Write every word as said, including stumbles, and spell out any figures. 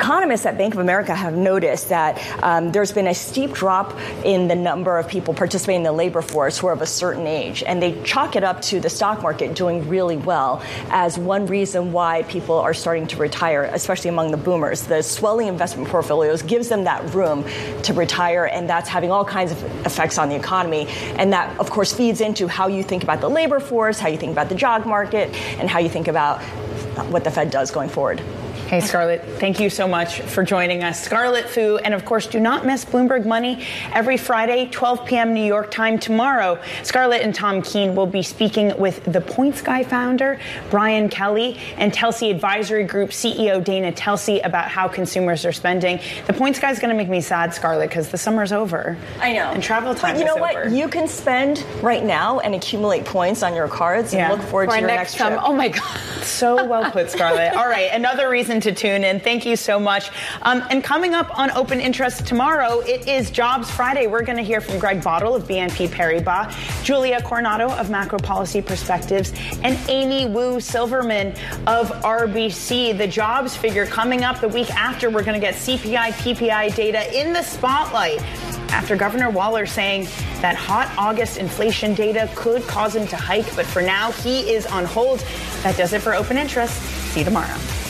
economists at Bank of America have noticed that um, there's been a steep drop in the number of people participating in the labor force who are of a certain age, and they chalk it up to the stock market doing really well as one reason why people are starting to retire, especially among the boomers. The swelling investment portfolios gives them that room to retire, and that's having all kinds of effects on the economy. And that, of course, feeds into how you think about the labor force, how you think about the job market, and how you think about what the Fed does going forward. Hey, Scarlett, thank you so much for joining us. Scarlett Fu, and of course, do not miss Bloomberg Money every Friday, twelve p.m. New York time tomorrow. Scarlett and Tom Keene will be speaking with the PointsGuy founder, Brian Kelly, and Telsey Advisory Group C E O Dana Telsey about how consumers are spending. The PointsGuy is going to make me sad, Scarlett, because the summer's over. I know. And travel time but you know is what? over. You can spend right now and accumulate points on your cards and yeah. look forward For to your next, next trip. time. Oh, my God. So well put, Scarlett. All right, another reason to tune in. Thank you so much. Um, and coming up on Open Interest tomorrow, it is Jobs Friday. We're going to hear from Greg Bottle of B N P Paribas, Julia Coronado of Macro Policy Perspectives, and Amy Wu Silverman of R B C. The jobs figure coming up the week after. We're going to get C P I, P P I data in the spotlight after Governor Waller saying that hot August inflation data could cause him to hike. But for now, he is on hold. That does it for Open Interest. See you tomorrow.